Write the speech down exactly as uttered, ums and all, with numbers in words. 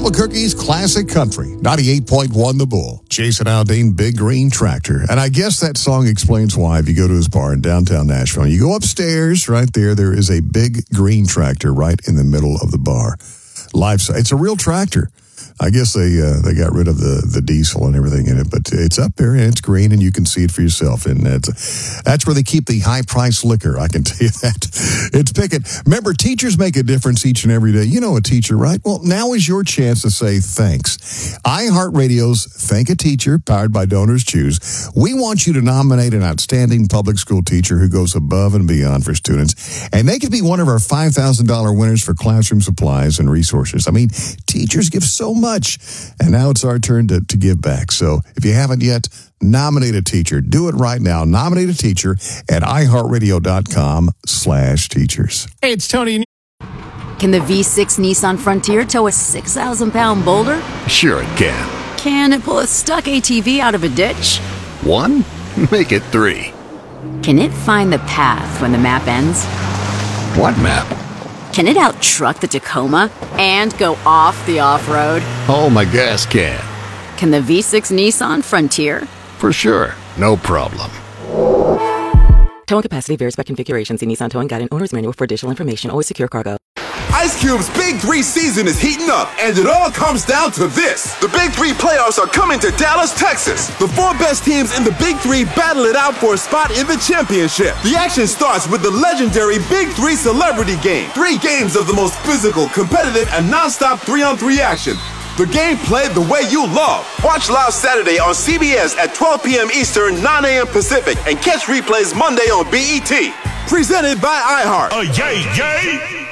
Albuquerque's classic country, ninety-eight point one The Bull. Jason Aldean, Big Green Tractor. And I guess that song explains why if you go to his bar in downtown Nashville, you go upstairs, right there, there is a big green tractor right in the middle of the bar. Life, it's a real tractor. I guess they uh, they got rid of the, the diesel and everything in it, but it's up there and it's green and you can see it for yourself. And that's, that's where they keep the high-priced liquor, I can tell you that. It's picking. Remember, teachers make a difference each and every day. You know a teacher, right? Well, now is your chance to say thanks. iHeartRadio's Thank a Teacher, powered by Donors Choose. We want you to nominate an outstanding public school teacher who goes above and beyond for students, and they could be one of our five thousand dollars winners for classroom supplies and resources. I mean, teachers give so much. Much. And now it's our turn to, to give back. So if you haven't yet, nominate a teacher. Do it right now. Nominate a teacher at iHeartRadio.com slash teachers. Hey, it's Tony. Can the V six Nissan Frontier tow a six thousand pound boulder? Sure it can. Can it pull a stuck A T V out of a ditch? One? Make it three. Can it find the path when the map ends? What map? Can it out-truck the Tacoma and go off the off-road? Oh, my gas can. Can the V six Nissan Frontier? For sure. No problem. Towing capacity varies by configuration. See Nissan Towing Guide and Owner's Manual for additional information. Always secure cargo. Ice Cube's Big Three season is heating up, and it all comes down to this. The Big Three playoffs are coming to Dallas, Texas. The four best teams in the Big Three battle it out for a spot in the championship. The action starts with the legendary Big Three Celebrity Game. Three games of the most physical, competitive, and non-stop three-on-three action. The game played the way you love. Watch live Saturday on C B S at twelve p.m. Eastern, nine a.m. Pacific, and catch replays Monday on B E T. Presented by iHeart. Uh, yay, yay!